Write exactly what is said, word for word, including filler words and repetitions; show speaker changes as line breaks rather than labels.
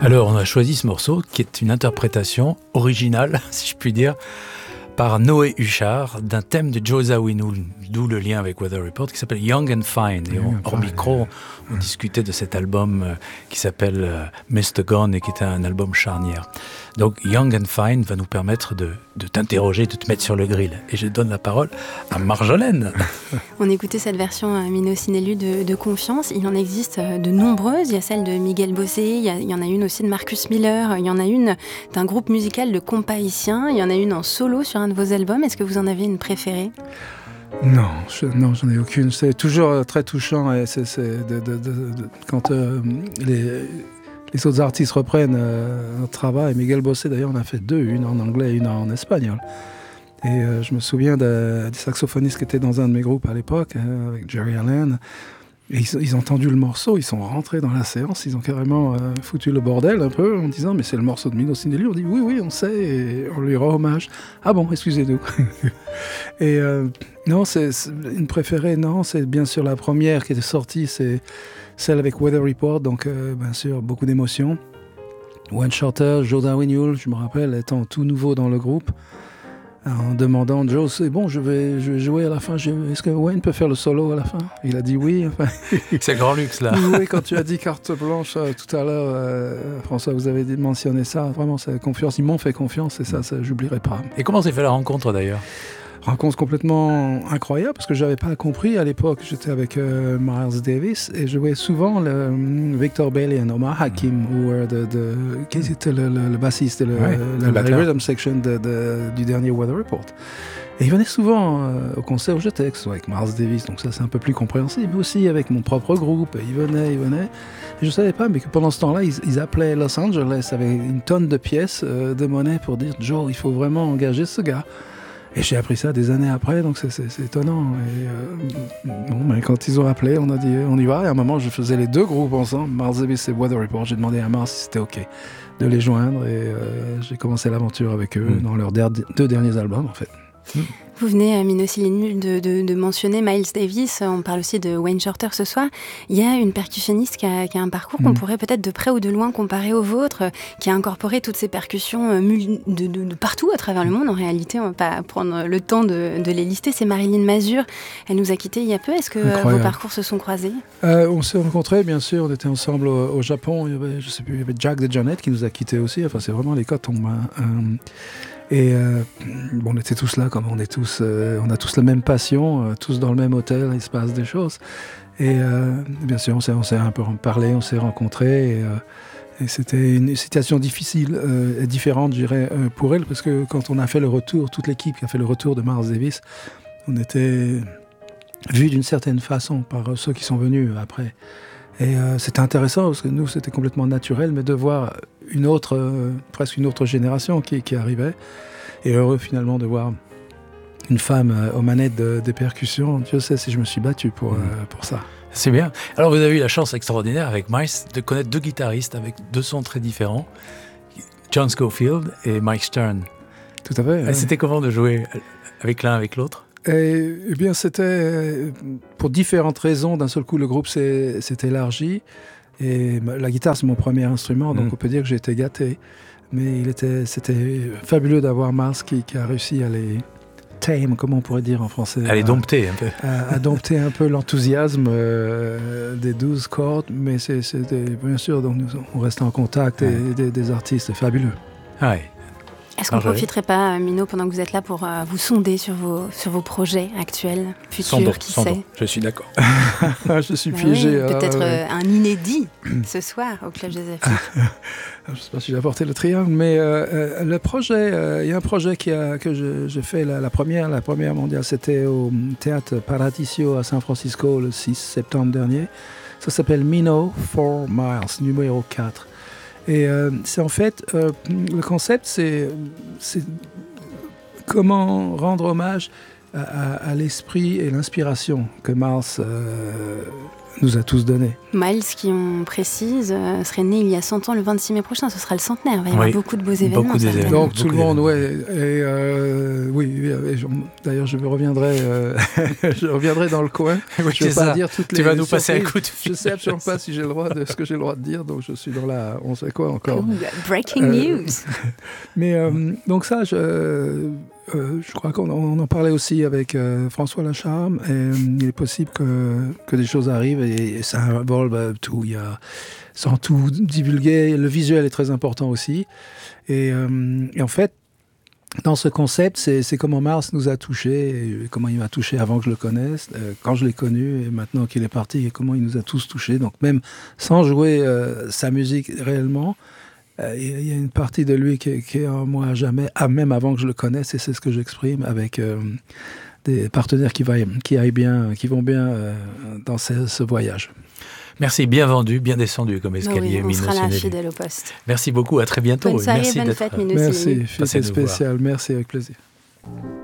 Alors, on a choisi ce morceau qui est une interprétation originale, si je puis dire, par Noé Huchard d'un thème de Joe Zawinul, d'où le lien avec Weather Report, qui s'appelle Young and Fine. Et on, hors micro, on discutait de cet album euh, qui s'appelle euh, mister Gone et qui était un album charnière. Donc Young and Fine va nous permettre de, de t'interroger, de te mettre sur le grill. Et je donne la parole à Marjolaine.
On écoutait cette version euh, Mino Sinelu de, de Confiance. Il en existe euh, de nombreuses. Il y a celle de Miguel Bosé, il y, a, il y en a une aussi de Marcus Miller, il y en a une d'un groupe musical de compas haïtiens, il y en a une en solo sur un de vos albums. Est-ce que vous en avez une préférée ?
Non, je, non, j'en ai aucune. C'est toujours euh, très touchant et c'est, c'est de, de, de, de, quand euh, les, les autres artistes reprennent euh, notre travail. Miguel Bosé, d'ailleurs, on a fait deux, une en anglais et une en espagnol. Et euh, je me souviens de, des saxophonistes qui étaient dans un de mes groupes à l'époque, euh, avec Jerry Allen. Et ils, ils ont entendu le morceau, ils sont rentrés dans la séance, ils ont carrément euh, foutu le bordel un peu en disant « mais c'est le morceau de Mino Sinelu ». On dit « oui, oui, on sait » et on lui rend hommage. « Ah bon, excusez-nous ». Et euh, non, c'est, c'est une préférée, non, c'est bien sûr la première qui est sortie, c'est celle avec Weather Report, donc euh, bien sûr beaucoup d'émotions. Wayne Shorter, Joe Zawinul, je me rappelle, étant tout nouveau dans le groupe, en demandant « Joe, c'est bon, je vais, je vais jouer à la fin, je, est-ce que Wayne peut faire le solo à la fin ?» Il a dit oui. Enfin,
c'est le grand luxe, là.
Oui, quand tu as dit carte blanche euh, tout à l'heure, euh, François, vous avez mentionné ça, vraiment, c'est confiance, ils m'ont fait confiance et ça, ça j'oublierai pas.
Et comment s'est fait la rencontre, d'ailleurs ?
Rencontre complètement incroyable parce que je n'avais pas compris à l'époque. J'étais avec euh, Miles Davis et je voyais souvent le, um, Victor Bailey et Omar Hakim, ou euh, de, de, qui était le, le, le bassiste et le,
ouais,
le, le, le rhythm section de, de, du dernier Weather Report. Et il venait souvent euh, au concert où j'étais, que ce soit avec Miles Davis, donc ça c'est un peu plus compréhensible, mais aussi avec mon propre groupe. Il venait, il venait. Et je ne savais pas, mais que pendant ce temps-là, ils, ils appelaient Los Angeles avec une tonne de pièces euh, de monnaie pour dire « Joe, il faut vraiment engager ce gars ». Et j'ai appris ça des années après, donc c'est, c'est, c'est étonnant. Et euh, bon, mais quand ils ont appelé, on a dit on y va. Et à un moment, je faisais les deux groupes ensemble, Miles Davis et Weather Report. J'ai demandé à Mars si c'était OK de les joindre. Et euh, j'ai commencé l'aventure avec eux mmh. dans leurs der- deux derniers albums, en fait. Mmh.
Vous venez, Mino Sinelu, de, de, de mentionner Miles Davis, on parle aussi de Wayne Shorter ce soir. Il y a une percussionniste qui a, qui a un parcours mmh. qu'on pourrait peut-être de près ou de loin comparer au vôtre, qui a incorporé toutes ces percussions de, de, de partout à travers le monde. En réalité, on ne va pas prendre le temps de, de les lister. C'est Marilyn Mazur, elle nous a quittés il y a peu. Est-ce que Incroyable. Vos parcours se sont croisés ?
euh, On s'est rencontrés, bien sûr, on était ensemble au, au Japon. Il y avait, je sais plus, il y avait Jack DeJohnette qui nous a quittés aussi. Enfin, c'est vraiment les cas tombent. Hein. Euh, Et euh, bon, on était tous là, comme on est tous, euh, on a tous la même passion, euh, tous dans le même hôtel, il se passe des choses. Et euh, bien sûr, on s'est, on s'est un peu parlé, on s'est rencontrés. Et, euh, et c'était une situation difficile euh, et différente, je dirais, euh, pour elle, parce que quand on a fait le retour, toute l'équipe qui a fait le retour de Miles Davis, on était vus d'une certaine façon par ceux qui sont venus après. Et euh, c'était intéressant parce que nous, c'était complètement naturel, mais de voir une autre, euh, presque une autre génération qui, qui arrivait. Et heureux finalement de voir une femme euh, aux manettes de, des percussions. Dieu sait si je me suis battu pour, mmh. euh, pour ça.
C'est bien. Alors vous avez eu la chance extraordinaire avec Miles de connaître deux guitaristes avec deux sons très différents, John Scofield et Mike Stern.
Tout à fait.
Et ouais. C'était comment de jouer avec l'un avec l'autre ?
Et, eh bien, c'était pour différentes raisons. D'un seul coup, le groupe s'est, s'est élargi. Et la guitare, c'est mon premier instrument, donc mmh. on peut dire que j'ai été gâté. Mais il était, c'était fabuleux d'avoir Miles qui, qui a réussi à les tame, comment on pourrait dire en français.
À les dompter un peu.
À, à dompter un peu l'enthousiasme euh, des douze cordes. Mais c'est, c'est des, bien sûr, donc nous, on reste en contact ouais. et des, des artistes fabuleux.
Ah ouais.
Est-ce qu'on ne profiterait pas, Mino, pendant que vous êtes là, pour euh, vous sonder sur vos, sur vos projets actuels, futurs, sondons, qui sondons. Sait ?
Je suis d'accord.
Je suis piégé.
Bah oui, peut-être
euh,
euh, un inédit ce soir au Club Joseph.
Je ne sais pas si j'ai apporté le triangle, mais euh, euh, le projet, il euh, y a un projet qui a, que je, j'ai fait, la, la première, la première mondiale, c'était au Théâtre Paradiso à San Francisco le six septembre dernier. Ça s'appelle Mino four miles, numéro quatre. Et euh, c'est en fait, euh, le concept, c'est, c'est comment rendre hommage à, à, à l'esprit et l'inspiration que Miles euh, nous a tous donné.
Miles, qui on précise, euh, serait né il y a cent ans le vingt-six mai prochain, ce sera le centenaire, il va y avoir
oui.
beaucoup de beaux événements.
Beaucoup d'événements.
Donc
beaucoup
tout le monde,
d'événements.
ouais, et euh, oui, et je, d'ailleurs je reviendrai, euh, je reviendrai dans le coin.
Oui,
je ne vais
c'est
pas
ça.
dire toutes
Tu
les
vas nous passer un
surprises.
coup de fil.
Je sais absolument pas si j'ai le droit de ce que j'ai le droit de dire, donc je suis dans la, on sait quoi encore.
Ooh, breaking
Euh,
news.
Mais euh, donc ça, je, euh, je crois qu'on on en parlait aussi avec euh, François Lacharme. Et, euh, il est possible que, que des choses arrivent et, et ça involve tout. Il y a, sans tout divulguer, le visuel est très important aussi. Et, euh, et en fait, dans ce concept, c'est, c'est comment Mars nous a touchés, et comment il m'a touché avant que je le connaisse, euh, quand je l'ai connu, et maintenant qu'il est parti, et comment il nous a tous touchés. Donc même sans jouer euh, sa musique réellement, euh, il y a une partie de lui qui est, qui est en moi à jamais, ah, même avant que je le connaisse, et c'est ce que j'exprime avec euh, des partenaires qui, va, qui aillent bien, qui vont bien euh, dans ce, ce voyage.
Merci, bien vendu, bien descendu comme escalier.
Oui, on
Mino
sera là,
Sinelli.
fidèle au poste.
Merci beaucoup, à très bientôt.
Bonne soirée,
Merci
bonne
d'être
fête, Mino
Merci,
Sinelli.
fête spéciale, merci, avec plaisir.